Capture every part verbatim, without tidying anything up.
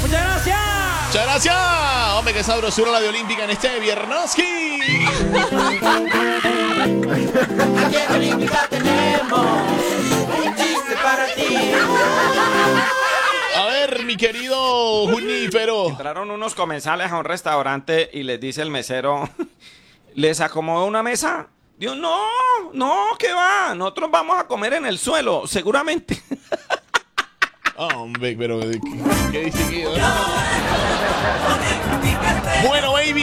Muchas gracias. Muchas gracias. Hombre, qué sabrosura la de Olímpica en este Viernoski. Aquí en Olímpica tenemos un chiste para ti. A ver, mi querido Junífero. Entraron unos comensales a un restaurante y les dice el mesero, ¿les acomodó una mesa? Dios, no, no, ¿qué va? Nosotros vamos a comer en el suelo, seguramente. Hombre, pero ¿qué, qué dice aquí? Bueno, baby,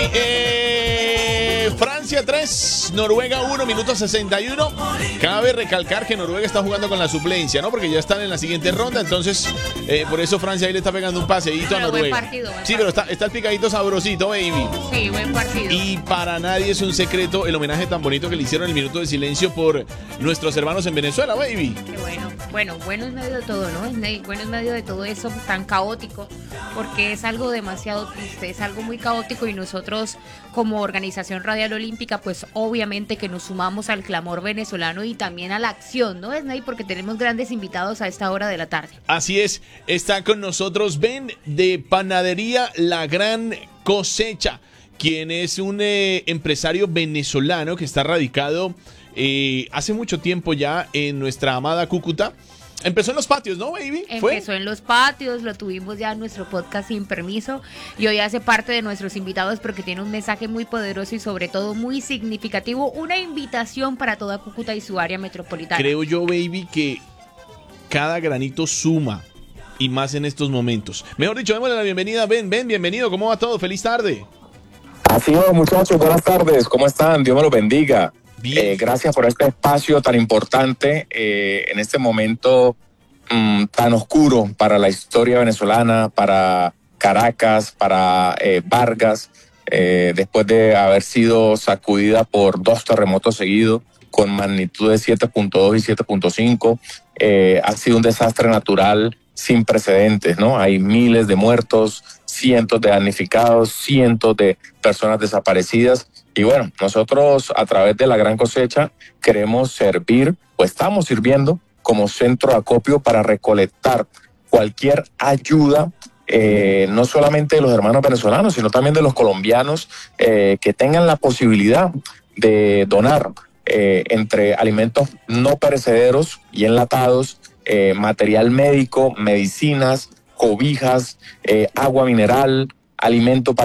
eh, Francia tres, Noruega uno, minuto sesenta y uno. Cabe recalcar que Noruega está jugando con la suplencia, ¿no? Porque ya están en la siguiente ronda, entonces eh, por eso Francia ahí le está pegando un paseíto pero a Noruega. Buen partido, buen sí, partido. pero está, está el picadito sabrosito, baby. Sí, buen partido. Y para nadie es un secreto el homenaje tan bonito que le hicieron el minuto de silencio por nuestros hermanos en Venezuela, baby. Qué bueno. Bueno, bueno en medio de todo, ¿no? Bueno en medio de todo eso tan caótico, porque es algo demasiado triste, es algo muy caótico y nosotros como Organización Radial Olímpica, pues obviamente que nos sumamos al clamor venezolano y también a la acción, ¿no, Sney? Porque tenemos grandes invitados a esta hora de la tarde. Así es, está con nosotros Ben de Panadería La Gran Cosecha, quien es un eh, empresario venezolano que está radicado eh, hace mucho tiempo ya en nuestra amada Cúcuta. Empezó en los patios, ¿no, baby? ¿Fue? Empezó en los patios, lo tuvimos ya en nuestro podcast Sin Permiso y hoy hace parte de nuestros invitados porque tiene un mensaje muy poderoso y sobre todo muy significativo, una invitación para toda Cúcuta y su área metropolitana. Creo yo, baby, que cada granito suma y más en estos momentos. Mejor dicho, démosle la bienvenida, Ben, Ben, bienvenido, ¿cómo va todo? Feliz tarde. Así es, muchachos, buenas tardes, ¿cómo están? Dios me los bendiga. Eh, gracias por este espacio tan importante eh, en este momento mmm, tan oscuro para la historia venezolana, para Caracas, para eh, Vargas, eh, después de haber sido sacudida por dos terremotos seguidos con magnitud de siete punto dos y siete punto cinco. Eh, ha sido un desastre natural sin precedentes, ¿no? Hay miles de muertos, cientos de damnificados, cientos de personas desaparecidas. Y bueno, nosotros a través de La Gran Cosecha queremos servir, o estamos sirviendo como centro de acopio para recolectar cualquier ayuda, eh, no solamente de los hermanos venezolanos, sino también de los colombianos eh, que tengan la posibilidad de donar eh, entre alimentos no perecederos y enlatados, eh, material médico, medicinas, cobijas, eh, agua mineral, alimento para